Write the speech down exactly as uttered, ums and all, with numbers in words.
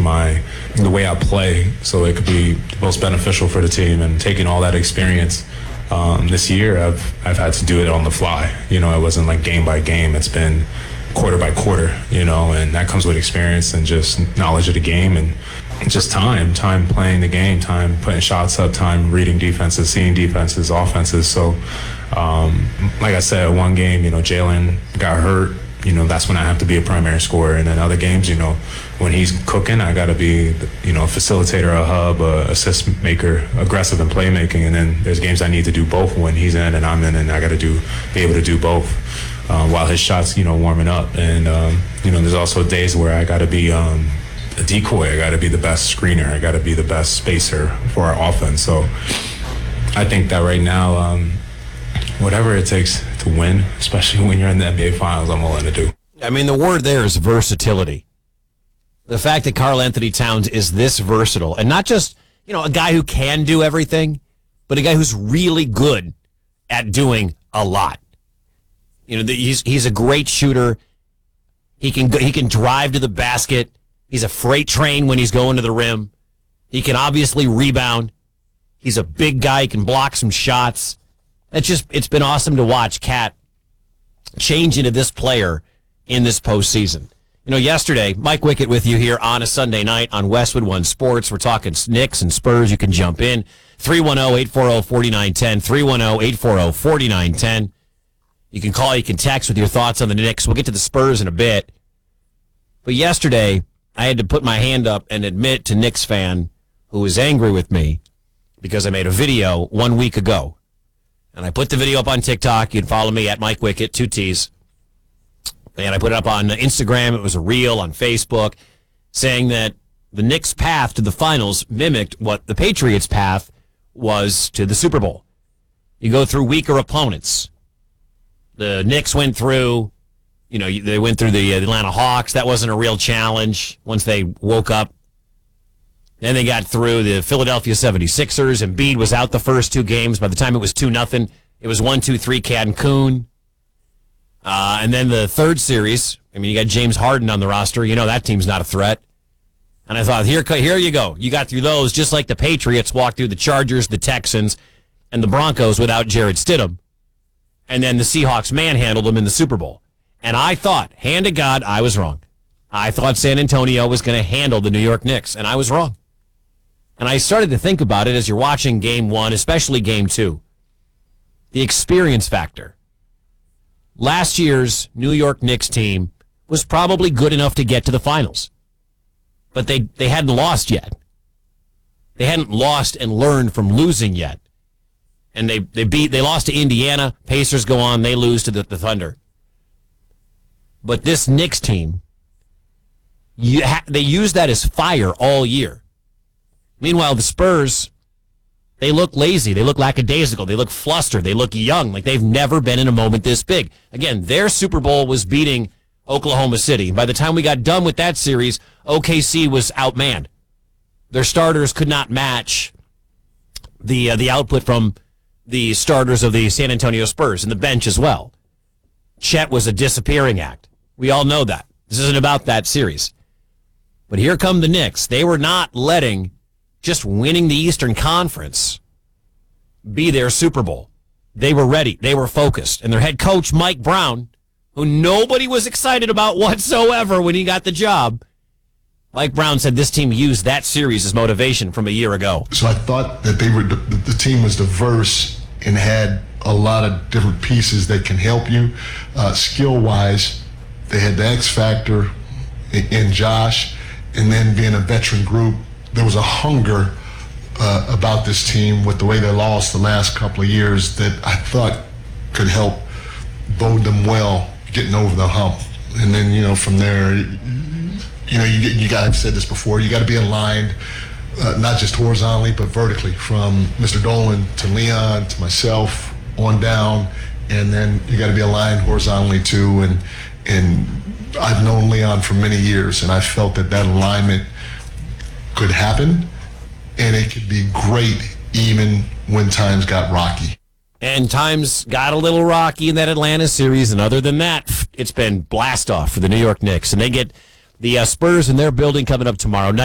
my the way I play, so it could be most beneficial for the team. And taking all that experience um, this year, I've I've had to do it on the fly. You know, it wasn't like game by game. It's been quarter by quarter. You know, and that comes with experience and just knowledge of the game and just time, time playing the game, time putting shots up, time reading defenses, seeing defenses, offenses. So, um, like I said, one game, you know, Jalen got hurt. You know, that's when I have to be a primary scorer. And then other games, you know, when he's cooking, I got to be, you know, a facilitator, a hub, a assist maker, aggressive in playmaking. And then there's games I need to do both when he's in and I'm in, and I got to do be able to do both uh, while his shots, you know, warming up. And, um, you know, there's also days where I got to be um, a decoy. I got to be the best screener. I got to be the best spacer for our offense. So I think that right now, um, whatever it takes to win, especially when you're in the N B A Finals, I'm willing to do. I mean, the word there is versatility. The fact that Karl-Anthony Towns is this versatile, and not just, you know, a guy who can do everything, but a guy who's really good at doing a lot. You know, he's he's a great shooter. He can he can drive to the basket. He's a freight train when he's going to the rim. He can obviously rebound. He's a big guy. He can block some shots. It's just, it's been awesome to watch Cat change into this player in this postseason. You know, yesterday, Mike Wickett with you here on a Sunday night on Westwood One Sports. We're talking Knicks and Spurs. You can jump in. three one zero, eight four zero, four nine one zero. three one zero, eight four zero, four nine one zero. You can call, you can text with your thoughts on the Knicks. We'll get to the Spurs in a bit. But yesterday, I had to put my hand up and admit to Knicks fan who was angry with me because I made a video one week ago. And I put the video up on TikTok. You can follow me at Mike Wickett, two T's. And I put it up on Instagram. It was a reel on Facebook saying that the Knicks' path to the finals mimicked what the Patriots' path was to the Super Bowl. You go through weaker opponents. The Knicks went through, you know, they went through the Atlanta Hawks. That wasn't a real challenge once they woke up. Then they got through the Philadelphia seventy-sixers. Embiid was out the first two games. By the time it was two nothing, it was one two three Cancun. Uh, and then the third series, I mean, you got James Harden on the roster. You know that team's not a threat. And I thought, here, here you go. You got through those just like the Patriots walked through the Chargers, the Texans, and the Broncos without Jared Stidham. And then the Seahawks manhandled them in the Super Bowl. And I thought, hand to God, I was wrong. I thought San Antonio was going to handle the New York Knicks, and I was wrong. And I started to think about it as you're watching game one, especially game two. The experience factor. Last year's New York Knicks team was probably good enough to get to the finals. But they, they hadn't lost yet. They hadn't lost and learned from losing yet. And they, they beat they lost to Indiana. Pacers go on, they lose to the, the Thunder. But this Knicks team, you ha- they use that as fire all year. Meanwhile, the Spurs, they look lazy. They look lackadaisical. They look flustered. They look young, like they've never been in a moment this big. Again, their Super Bowl was beating Oklahoma City. By the time we got done with that series, O K C was outmanned. Their starters could not match the uh, the output from the starters of the San Antonio Spurs, and the bench as well. Chet was a disappearing act. We all know that. This isn't about that series. But here come the Knicks. They were not letting just winning the Eastern Conference be their Super Bowl. They were ready. They were focused. And their head coach, Mike Brown, who nobody was excited about whatsoever when he got the job, Mike Brown said this team used that series as motivation from a year ago. So I thought that they were the, the team was diverse and had a lot of different pieces that can help you. Uh, skill-wise, they had the X factor in, in Josh, and then being a veteran group, there was a hunger uh, about this team with the way they lost the last couple of years that I thought could help bode them well getting over the hump. And then, you know, from there, you know, you get, you got, I've said this before, you got to be aligned, uh, not just horizontally, but vertically, from Mister Dolan to Leon to myself on down, and then you got to be aligned horizontally too. And and I've known Leon for many years, and I felt that that alignment could happen, and it could be great even when times got rocky. And times got a little rocky in that Atlanta series, and other than that, it's been blast off for the New York Knicks. And they get the uh, Spurs in their building coming up tomorrow night.